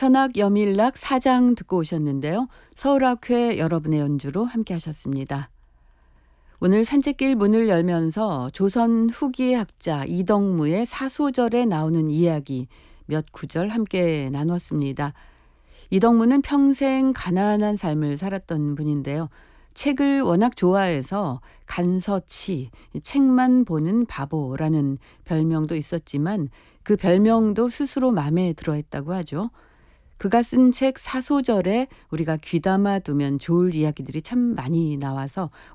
현악 여밀락 사장 듣고 오셨는데요. 서울학회 여러분의 연주로 함께 하셨습니다. 오늘 산책길 문을 열면서 조선 후기의 학자 이덕무의 사소절에 나오는 이야기 몇 구절 함께 나눴습니다. 이덕무는 평생 가난한 삶을 살았던 분인데요. 책을 워낙 좋아해서 간서치, 책만 보는 바보라는 별명도 있었지만 그 별명도 스스로 마음에 들어했다고 하죠. 그가 쓴 책 사소절에 우리가 귀담아 두면 좋을 이야기들이 참 많이 나와서